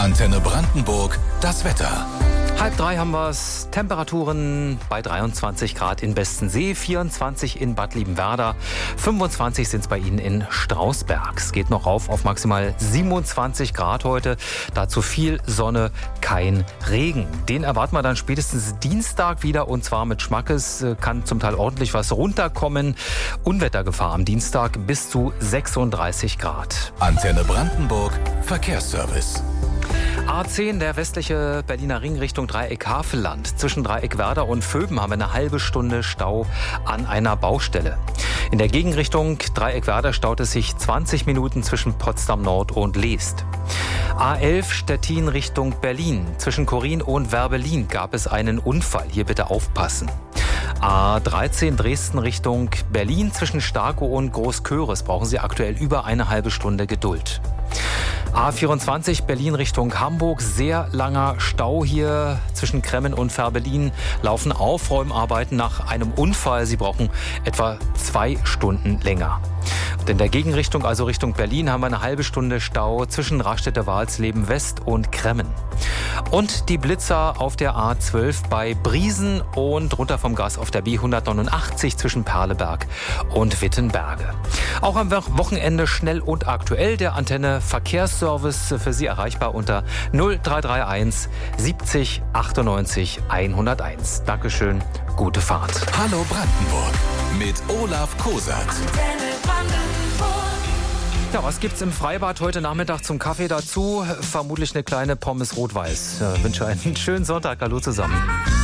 Antenne Brandenburg, das Wetter. 2:30 haben wir es. Temperaturen bei 23 Grad in Bestensee, 24 in Bad Liebenwerda, 25 sind es bei Ihnen in Strausberg. Es geht noch rauf auf maximal 27 Grad heute. Dazu viel Sonne, kein Regen. Den erwarten wir dann spätestens Dienstag wieder, und zwar mit Schmackes. Kann zum Teil ordentlich was runterkommen. Unwettergefahr am Dienstag bis zu 36 Grad. Antenne Brandenburg, Verkehrsservice. A10, der westliche Berliner Ring Richtung Dreieck-Havelland. Zwischen Dreieck-Werder und Vöben haben wir eine halbe Stunde Stau an einer Baustelle. In der Gegenrichtung Dreieck-Werder staut es sich 20 Minuten zwischen Potsdam Nord und Leest. A11 Stettin Richtung Berlin. Zwischen Korin und Werbelin gab es einen Unfall. Hier bitte aufpassen. A13 Dresden Richtung Berlin. Zwischen Starkow und Großköris brauchen Sie aktuell über eine halbe Stunde Geduld. A24 Berlin Richtung Hamburg, sehr langer Stau hier zwischen Kremmen und Fährberlin. Laufen Aufräumarbeiten nach einem Unfall. Sie brauchen etwa 2 Stunden länger. Und in der Gegenrichtung, also Richtung Berlin, haben wir eine halbe Stunde Stau zwischen Raststätte-Walsleben West und Kremmen. Und die Blitzer auf der A12 bei Briesen und runter vom Gas auf der B189 zwischen Perleberg und Wittenberge. Auch am Wochenende schnell und aktuell der Antenne Verkehrsservice für Sie erreichbar unter 0331 70 98 101. Dankeschön, gute Fahrt. Hallo Brandenburg mit Olaf Kosat. Ja, was gibt's im Freibad heute Nachmittag zum Kaffee dazu? Vermutlich eine kleine Pommes rot-weiß. Ich wünsche einen schönen Sonntag. Hallo zusammen.